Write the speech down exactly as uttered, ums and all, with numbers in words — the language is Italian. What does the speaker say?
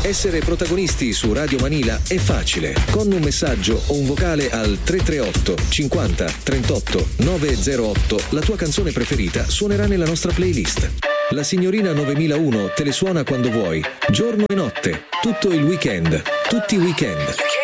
Essere protagonisti su Radio Manila è facile. Con un messaggio o un vocale al tre tre otto cinquanta trentotto novecentootto la tua canzone preferita suonerà nella nostra playlist. La signorina novemilauno te le suona quando vuoi, giorno e notte, tutto il weekend, tutti i weekend.